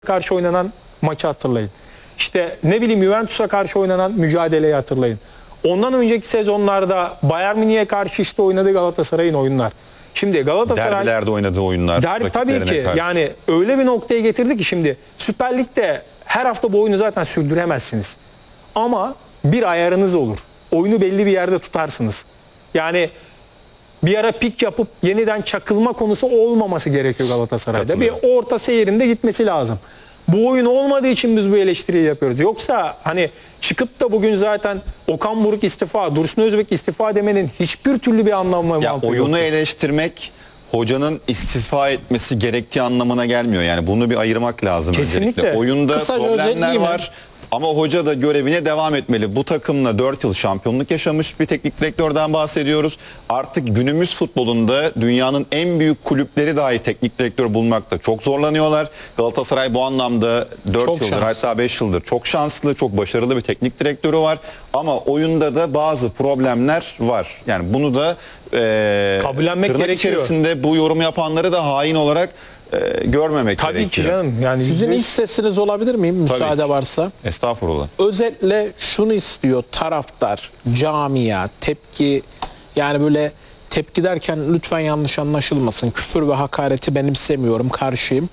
karşı oynanan maçı hatırlayın. İşte ne bileyim Juventus'a karşı oynanan mücadeleyi hatırlayın. Ondan önceki sezonlarda Bayern Münih'e karşı işte oynadığı Galatasaray'ın oyunlar. Şimdi Galatasaray derbilerde oynadığı oyunlar. tabii ki karşı. yani öyle bir noktaya getirdi ki şimdi Süper Lig'de her hafta bu oyunu zaten sürdüremezsiniz. Ama bir ayarınız olur. Oyunu belli bir yerde tutarsınız. Yani bir ara pik yapıp yeniden çakılma konusu olmaması gerekiyor Galatasaray'da. Bir orta seyrinde gitmesi lazım. Bu oyun olmadığı için biz bu eleştiriyi yapıyoruz. Yoksa hani çıkıp da bugün zaten Okan Buruk istifa, Dursun Özbek istifa demenin hiçbir türlü bir anlamı ve mantığı yok. Oyunu eleştirmek hocanın istifa etmesi gerektiği anlamına gelmiyor. Yani bunu bir ayırmak lazım. Kesinlikle. Öncelikle. Oyunda Kısaca problemler var. Ama hoca da görevine devam etmeli. Bu takımla 4 yıl şampiyonluk yaşamış bir teknik direktörden bahsediyoruz. Artık günümüz futbolunda dünyanın en büyük kulüpleri dahi teknik direktör bulmakta çok zorlanıyorlar. Galatasaray bu anlamda 4 Çok yıldır hatta 5 yıldır çok şanslı, çok başarılı bir teknik direktörü var. Ama oyunda da bazı problemler var. Yani bunu da kabullenmek tırnak gerekiyor. içerisinde bu yorum yapanları da hain olarak görmemek Tabii gerekiyor. ki canım. Yani Sizin iç sesiniz olabilir miyim? Müsaade ki. varsa. Estağfurullah. Özetle şunu istiyor taraftar, camia, tepki. Yani böyle tepki derken lütfen yanlış anlaşılmasın. Küfür ve hakareti benimsemiyorum, karşıyım.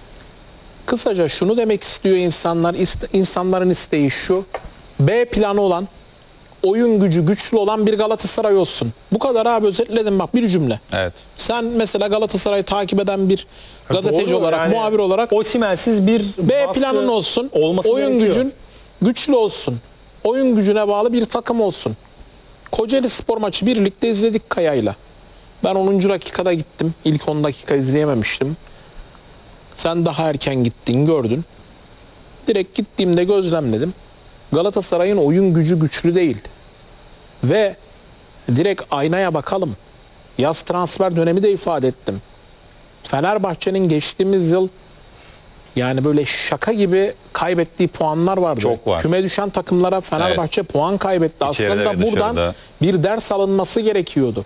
Kısaca şunu demek istiyor insanlar. İnsanların isteği şu. B planı olan, oyun gücü güçlü olan bir Galatasaray olsun. Bu kadar abi, özetledim bak, bir cümle. Evet. Sen mesela Galatasaray'ı takip eden bir gazeteci doğru, olarak, yani muhabir olarak Osimhen'siz bir B baskı planın olsun, olması oyun gerekiyor. gücün güçlü olsun. Oyun gücüne bağlı bir takım olsun. Kocaeli Spor maçı birlikte izledik Kaya'yla. Ben 10. dakikada gittim. İlk 10 dakika izleyememiştim. Sen daha erken gittin, gördün. Direkt gittiğimde gözlemledim. Galatasaray'ın oyun gücü güçlü değil. Ve direkt aynaya bakalım. Yaz transfer dönemi de ifade ettim. Fenerbahçe'nin geçtiğimiz yıl yani böyle şaka gibi kaybettiği puanlar vardı. Çok var. Küme düşen takımlara Fenerbahçe puan kaybetti. İçeride Aslında ve buradan dışarıda. bir ders alınması gerekiyordu.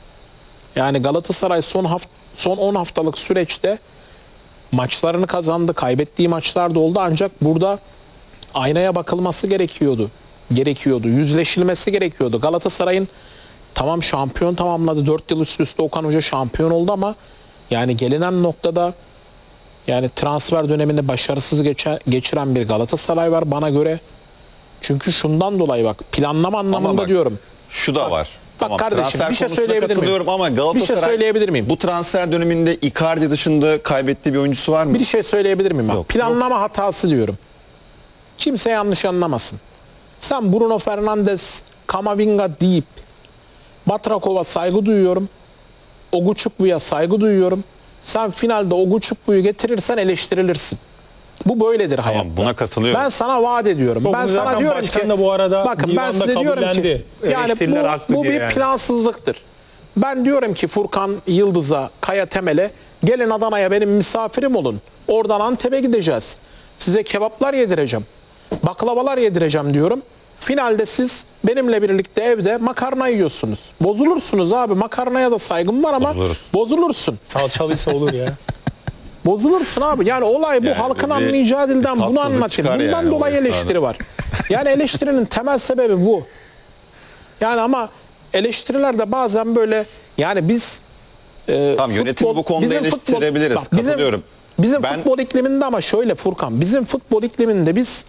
Yani Galatasaray son 10 haftalık süreçte maçlarını kazandı. Kaybettiği maçlar da oldu, ancak burada aynaya bakılması gerekiyordu. Yüzleşilmesi gerekiyordu. Galatasaray'ın tamam şampiyon tamamladı. 4 yıl üst üste Okan Hoca şampiyon oldu ama yani gelinen noktada yani transfer dönemini başarısız geçiren bir Galatasaray var bana göre. Çünkü şundan dolayı bak, planlama anlamında bak, diyorum. Şu da var. Bak kardeşim, transfer bir şey konusunda söyleyebilir miyim? katılıyorum ama Galatasaray Bir şey söyleyebilir miyim? bu transfer döneminde Icardi dışında kaybettiği bir oyuncusu var mı? Bir şey söyleyebilir miyim? Bak, Yok. planlama hatası diyorum. Kimse yanlış anlamasın. Sen Bruno Fernandes, Kamavinga deyip Batrakov'a saygı duyuyorum. Oguçukvu'ya saygı duyuyorum. Sen finalde Oguçukvu'yu getirirsen eleştirilirsin. Bu böyledir hayatta. Buna katılıyorum. Ben sana vaat ediyorum. Ben sana diyorum ki da bu arada bakın ben size diyorum ki yani bu bir plansızlıktır. Ben diyorum ki Furkan Yıldız'a, Kaya Temel'e, gelin Adana'ya benim misafirim olun. Oradan Antep'e gideceğiz. Size kebaplar yedireceğim. Baklavalar yedireceğim diyorum. Finalde siz benimle birlikte evde makarna yiyorsunuz. Bozulursunuz abi. Makarnaya da saygım var ama bozulursun. Salçalıysa olur ya. Bozulursun abi. Yani olay bu. Yani Halkın bir anlayacağı dilden bunu tatsızlık anlatayım. çıkar Bundan yani dolayı o esnada. eleştiri var. Yani eleştirinin temel sebebi bu. Yani ama eleştirilerde bazen böyle yani biz Tamam, yönetimi bu konuda eleştirebiliriz. Katılıyorum. Bizim futbol ikliminde ama şöyle Furkan, bizim futbol ikliminde biz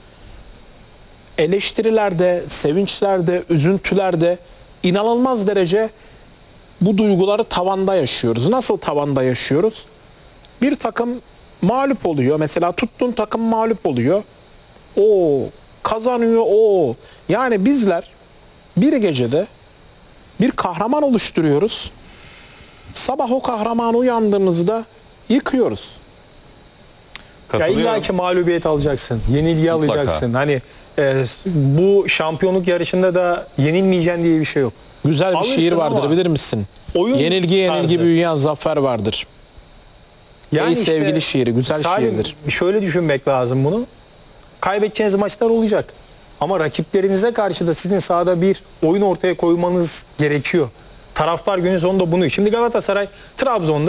eleştirilerde, sevinçlerde, üzüntülerde inanılmaz derece bu duyguları tavanda yaşıyoruz. Nasıl tavanda yaşıyoruz? Bir takım mağlup oluyor. Mesela tuttuğun takım mağlup oluyor. O kazanıyor o. Yani bizler bir gecede bir kahraman oluşturuyoruz. Sabah o kahramanı uyandığımızda yıkıyoruz. Ya Katılıyorum. illa ki mağlubiyet alacaksın. Yenilgi Mutlaka. alacaksın. Hani bu şampiyonluk yarışında da yenilmeyeceksin diye bir şey yok. Güzel bir Alırsın şiir vardır, ama bilir misin? oyun Yenilgi tarzı. büyüyen zafer vardır. Yani Ey işte, sevgili şiiri, güzel Salim, şiirdir. şöyle düşünmek lazım bunu. Kaybedeceğiniz maçlar olacak. Ama rakiplerinize karşı da sizin sahada bir oyun ortaya koymanız gerekiyor. Taraftar günün sonunda bunu. Şimdi Galatasaray Trabzon'da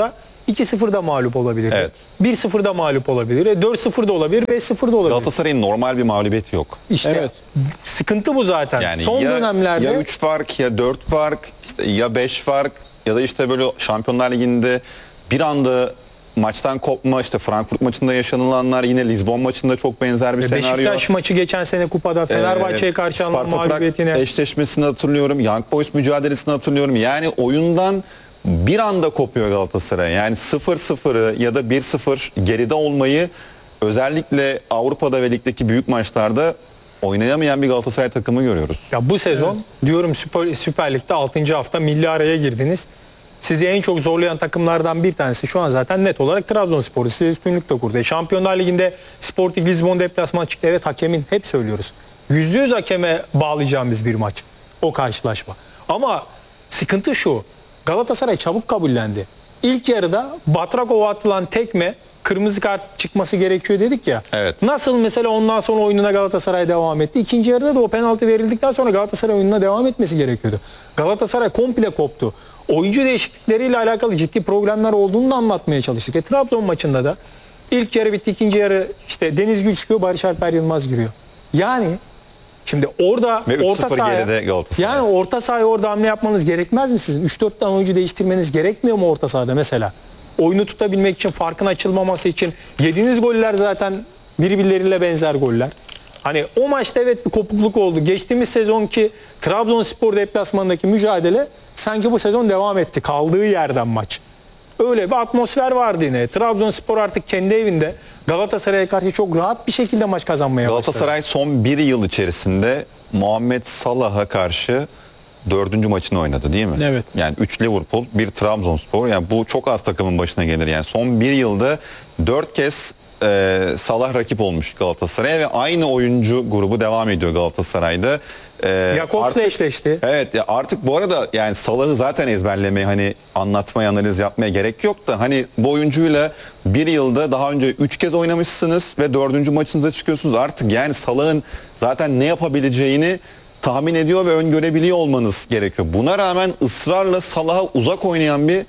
2-0 da mağlup olabilir. Evet. 1-0 da mağlup olabilir. 4-0 da olabilir, 5-0 da olabilir. Galatasaray'ın normal bir mağlubiyeti yok. İşte Evet. sıkıntı bu zaten. Yani Son dönemlerde ya 3 fark ya 4 fark işte ya 5 fark ya da işte böyle Şampiyonlar Ligi'nde bir anda maçtan kopma, işte Frankfurt maçında yaşanılanlar, yine Lizbon maçında çok benzer bir senaryo. Beşiktaş maçı geçen sene kupada Fenerbahçe'ye karşı alınan Sparta Prag mağlubiyetine. eşleşmesini hatırlıyorum. Young Boys mücadelesini hatırlıyorum. Yani oyundan bir anda kopuyor Galatasaray. Yani 0-0'ı ya da 1-0 geride olmayı özellikle Avrupa'da ve ligdeki büyük maçlarda oynayamayan bir Galatasaray takımı görüyoruz. Ya bu sezon diyorum Süper Lig'de 6. hafta milli araya girdiniz. Sizi en çok zorlayan takımlardan bir tanesi şu an zaten net olarak Trabzonspor. Size üstünlük de kurdu. Şampiyonlar Ligi'nde Sporting Lisbon deplasman çıktı. Evet, hakemin, hep söylüyoruz. %100 hakeme bağlayacağımız bir maç o karşılaşma. Ama sıkıntı şu. Galatasaray çabuk kabullendi. İlk yarıda Batrakov'a atılan tekme, kırmızı kart çıkması gerekiyor dedik ya. Evet. Nasıl mesela ondan sonra oyununa Galatasaray devam etti. İkinci yarıda da o penaltı verildikten sonra Galatasaray oyununa devam etmesi gerekiyordu. Galatasaray komple koptu. Oyuncu değişiklikleriyle alakalı ciddi problemler olduğunu da anlatmaya çalıştık. Trabzon maçında da ilk yarı bitti, ikinci yarı işte Deniz Gül çıkıyor, Barış Alper Yılmaz giriyor. Yani şimdi orada Ve 3-0 orta sahaya, geride Galatasaray. yani orta sahaya orada hamle yapmanız gerekmez mi sizin? 3-4 tane oyuncu değiştirmeniz gerekmiyor mu orta sahada mesela? Oyunu tutabilmek için, farkın açılmaması için. Yediğiniz goller zaten birbirleriyle benzer goller. Hani o maçta evet bir kopukluk oldu. Geçtiğimiz sezonki Trabzonspor deplasmanındaki mücadele sanki bu sezon devam etti. Kaldığı yerden maç. Öyle bir atmosfer vardı yine. Trabzonspor artık kendi evinde Galatasaray'a karşı çok rahat bir şekilde maç kazanmaya başladı. Galatasaray son bir yıl içerisinde Muhammed Salah'a karşı 4. maçını oynadı değil mi? Evet. Yani 3 Liverpool, 1 Trabzonspor. Yani bu çok az takımın başına gelir. Yani son bir yılda 4 kez Salah rakip olmuş Galatasaray'a ve aynı oyuncu grubu devam ediyor Galatasaray'da. Jakobs'la Artık- eşleşti. Evet ya, artık bu arada yani Salah'ı zaten ezberlemeye, hani anlatmaya, analiz yapmaya gerek yok da hani bu oyuncuyla bir yılda daha önce 3 kez oynamışsınız ve 4. maçınıza çıkıyorsunuz. Artık yani Salah'ın zaten ne yapabileceğini tahmin ediyor ve öngörebiliyor olmanız gerekiyor. Buna rağmen ısrarla Salah'a uzak oynayan bir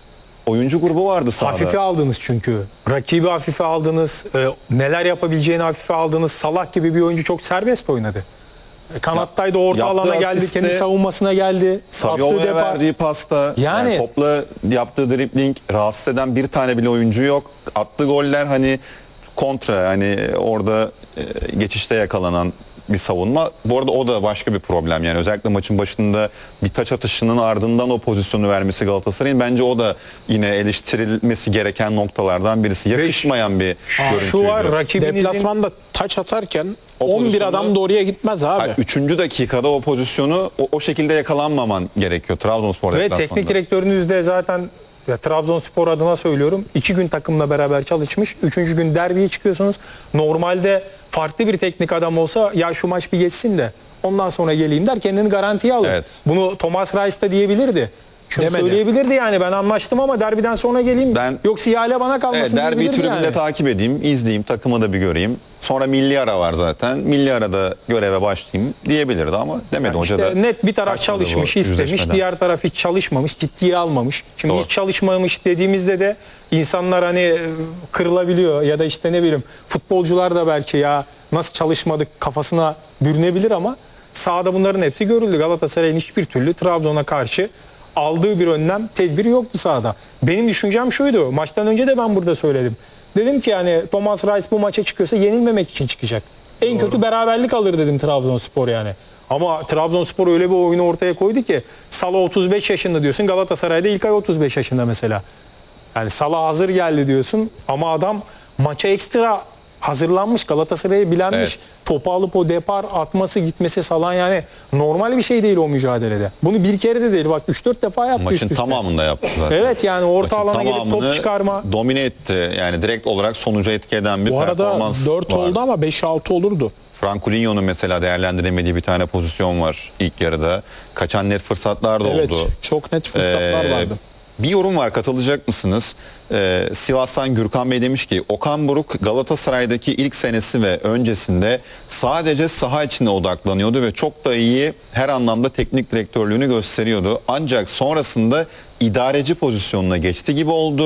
oyuncu grubu vardı sahada. Hafife aldınız çünkü. Rakibi hafife aldınız. Neler yapabileceğini hafife aldınız. Salah gibi bir oyuncu çok serbest oynadı. Kanattaydı, orta Yaptığı alana geldi, asiste, kendi savunmasına geldi. Attığı Saviola'ya depar. verdiği pasta, Yani- topla yaptığı dribling, rahatsız eden bir tane bile oyuncu yok. Attığı goller hani kontra, hani orada geçişte yakalanan bir savunma. Bu arada o da başka bir problem. Yani özellikle maçın başında bir taç atışının ardından o pozisyonu vermesi Galatasaray'ın, bence o da yine eleştirilmesi gereken noktalardan birisi. Yakışmayan bir görüntüydü. Şu var, rakibinizin Deplasmanda taç atarken O 11 pozisyonu- adam da oraya gitmez abi. Yani 3. dakikada o pozisyonu o şekilde yakalanmaman gerekiyor Trabzonspor ve deplasmanında. teknik direktörünüz de zaten, ya Trabzonspor adına söylüyorum, 2 gün takımla beraber çalışmış. 3. gün derbiye çıkıyorsunuz. Normalde farklı bir teknik adam olsa ya şu maç bir geçsin de ondan sonra geleyim der, kendini garantiye alır. Evet. Bunu Thomas Reis de diyebilirdi. Şunu Demedi. söyleyebilirdi yani, ben anlaştım ama derbiden sonra geleyim. Yoksa ihale bana kalmasın Evet, derbi diyebilirdi tribünde yani. takip edeyim, izleyeyim, takımı da bir göreyim. Sonra milli ara var zaten. Milli arada göreve başlayayım diyebilirdi ama demedi hoca da. İşte net bir taraf kaçmadı bu çalışmış, istemiş, yüzleşmeden. diğer taraf hiç çalışmamış, ciddiye almamış. Şimdi Doğru. hiç çalışmamış dediğimizde de insanlar hani kırılabiliyor ya da işte ne bileyim, futbolcular da belki ya nasıl çalışmadık kafasına bürünebilir ama sahada bunların hepsi görüldü. Galatasaray'ın hiçbir türlü Trabzon'a karşı aldığı bir önlem, tedbiri yoktu sahada. Benim düşüncem şuydu, maçtan önce de ben burada söyledim. Dedim ki yani Thomas Reis bu maça çıkıyorsa yenilmemek için çıkacak. En kötü beraberlik alır dedim Trabzonspor yani. Ama Trabzonspor öyle bir oyunu ortaya koydu ki Salah 35 yaşında diyorsun, Galatasaray'da İlkay 35 yaşında mesela. Yani Salah hazır geldi diyorsun ama adam maça ekstra hazırlanmış, Galatasaray'ı bilenmiş. Evet. Topu alıp o depar atması, gitmesi Salah, yani normal bir şey değil o mücadelede. Bunu bir kere de değil, bak 3-4 defa yaptı Maçın üst üste. tamamında yaptı zaten. Evet, yani orta Maçın alana gelip top tamamını çıkarma. domine etti. Yani direkt olarak sonuca etki eden bir Bu arada performans 4 vardı. oldu ama 5-6 olurdu. Frankulinho'nun mesela değerlendiremediği bir tane pozisyon var ilk yarıda. Kaçan net fırsatlar da Evet, oldu. çok net fırsatlar vardı. Bir yorum var, katılacak mısınız? Sivas'tan Gürkan Bey demiş ki Okan Buruk Galatasaray'daki ilk senesi ve öncesinde sadece saha içine odaklanıyordu ve çok da iyi her anlamda teknik direktörlüğünü gösteriyordu. Ancak sonrasında idareci pozisyonuna geçti gibi oldu.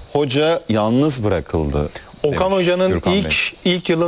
Hoca yalnız bırakıldı. Okan demiş Hoca'nın Gürkan Bey. ilk yılın